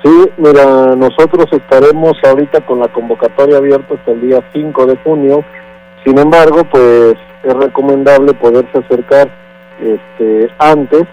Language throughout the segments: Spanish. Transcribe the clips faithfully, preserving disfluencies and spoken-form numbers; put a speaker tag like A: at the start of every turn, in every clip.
A: Sí, mira, nosotros estaremos ahorita con la convocatoria abierta hasta el día cinco de junio. Sin embargo, pues es recomendable poderse acercar este antes,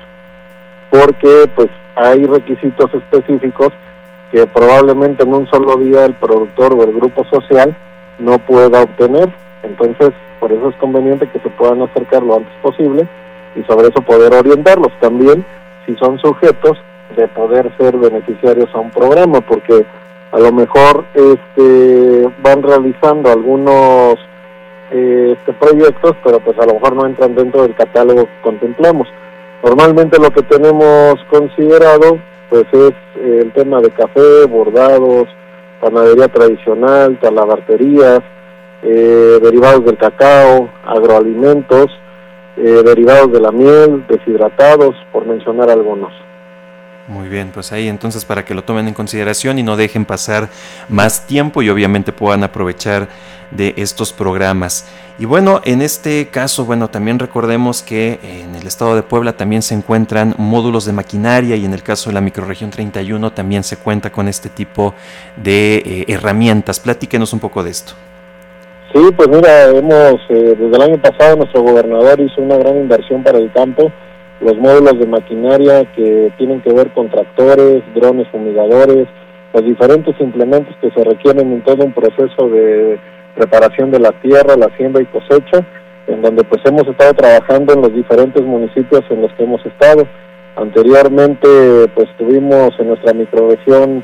A: porque pues hay requisitos específicos que probablemente en un solo día el productor o el grupo social no pueda obtener. Entonces, por eso es conveniente que se puedan acercar lo antes posible y sobre eso poder orientarlos también, si son sujetos de poder ser beneficiarios a un programa, porque a lo mejor este van realizando algunos eh, este proyectos, pero pues a lo mejor no entran dentro del catálogo que contemplamos. Normalmente lo que tenemos considerado pues es eh, el tema de café, bordados, panadería tradicional, talabarterías, eh, derivados del cacao, agroalimentos, eh, derivados de la miel, deshidratados, por mencionar algunos.
B: Muy bien, pues ahí entonces para que lo tomen en consideración y no dejen pasar más tiempo y obviamente puedan aprovechar de estos programas. Y bueno, en este caso, bueno, también recordemos que en el estado de Puebla también se encuentran módulos de maquinaria y en el caso de la microrregión treinta y uno también se cuenta con este tipo de eh, herramientas. Platíquenos un poco de esto.
A: Sí, pues mira, hemos, eh, desde el año pasado nuestro gobernador hizo una gran inversión para el campo. Los módulos de maquinaria que tienen que ver con tractores, drones fumigadores, los diferentes implementos que se requieren en todo un proceso de preparación de la tierra, la siembra y cosecha, en donde pues hemos estado trabajando en los diferentes municipios en los que hemos estado. Anteriormente pues tuvimos en nuestra microrregión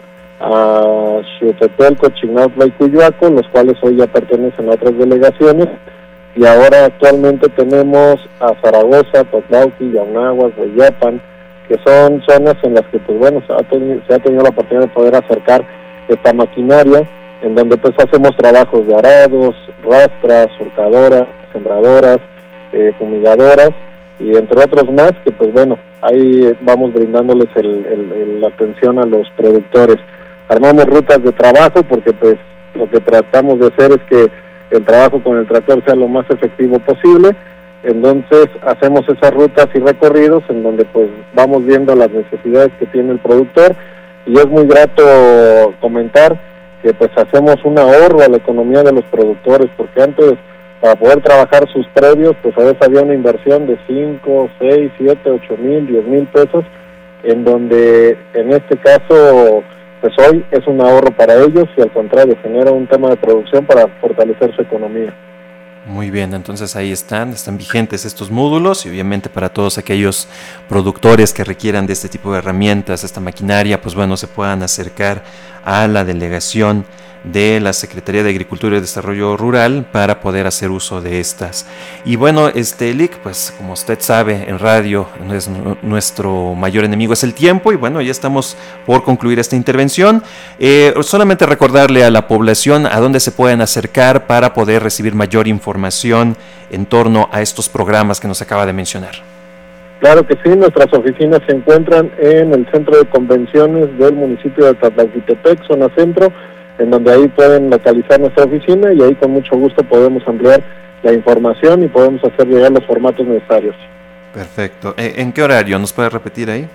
A: a Xiutetelco, Chignautla y Cuyoaco, los cuales hoy ya pertenecen a otras delegaciones. Y ahora actualmente tenemos a Zaragoza, Totlauqui, Yaunahuas, Hueyapan, que son zonas en las que pues bueno se ha, tenido, se ha tenido la oportunidad de poder acercar esta maquinaria, en donde pues hacemos trabajos de arados, rastras, surcadoras, sembradoras, eh, fumigadoras, y entre otros más, que pues bueno, ahí vamos brindándoles el, el, el, la atención a los productores. Armamos rutas de trabajo porque pues lo que tratamos de hacer es que el trabajo con el tractor sea lo más efectivo posible. Entonces hacemos esas rutas y recorridos en donde pues vamos viendo las necesidades que tiene el productor, y es muy grato comentar que pues hacemos un ahorro a la economía de los productores, porque antes para poder trabajar sus predios pues a veces había una inversión de cinco, seis, siete, ocho mil, diez mil pesos, en donde en este caso pues hoy es un ahorro para ellos y al contrario genera un tema de producción para fortalecer su economía.
B: Muy bien, entonces ahí están, están vigentes estos módulos y obviamente para todos aquellos productores que requieran de este tipo de herramientas, esta maquinaria, pues bueno, se puedan acercar a la delegación de la Secretaría de Agricultura y Desarrollo Rural para poder hacer uso de estas. Y bueno, este Lic, pues como usted sabe, en radio es nuestro mayor enemigo es el tiempo, y bueno, ya estamos por concluir esta intervención. Eh, solamente recordarle a la población a dónde se pueden acercar para poder recibir mayor información en torno a estos programas que nos acaba de mencionar.
A: Claro que sí, nuestras oficinas se encuentran en el Centro de Convenciones del municipio de Tlatlauquitepec, zona centro, en donde ahí pueden localizar nuestra oficina y ahí con mucho gusto podemos ampliar la información y podemos hacer llegar los formatos necesarios.
B: Perfecto. ¿En qué horario? ¿Nos puede repetir ahí?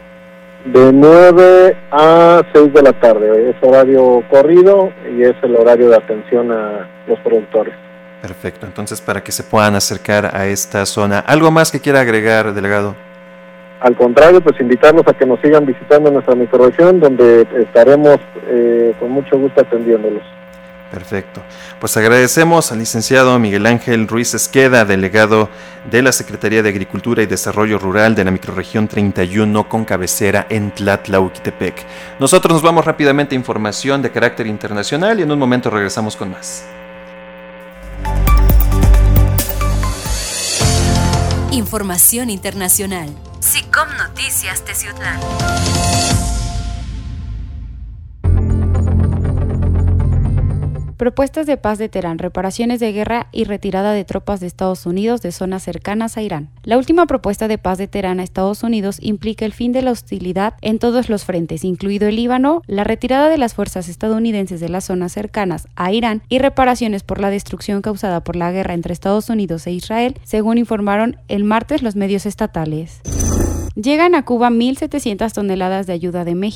A: De nueve a seis de la tarde, es horario corrido y es el horario de atención a los productores.
B: Perfecto, entonces para que se puedan acercar a esta zona. ¿Algo más que quiera agregar, delegado?
A: Al contrario, pues invitarlos a que nos sigan visitando nuestra microrregión, donde estaremos eh, con mucho gusto atendiéndolos.
B: Perfecto. Pues agradecemos al licenciado Miguel Ángel Ruiz Esqueda, delegado de la Secretaría de Agricultura y Desarrollo Rural de la microrregión treinta y uno con cabecera en Tlatlauquitepec. Nosotros nos vamos rápidamente a información de carácter internacional y en un momento regresamos con más.
C: Información internacional. SICOM Noticias Teciutlán.
D: Propuestas de paz de Teherán, reparaciones de guerra y retirada de tropas de Estados Unidos de zonas cercanas a Irán. La última propuesta de paz de Teherán a Estados Unidos implica el fin de la hostilidad en todos los frentes, incluido el Líbano, la retirada de las fuerzas estadounidenses de las zonas cercanas a Irán y reparaciones por la destrucción causada por la guerra entre Estados Unidos e Israel, según informaron el martes los medios estatales. Llegan a Cuba mil setecientas toneladas de ayuda de México.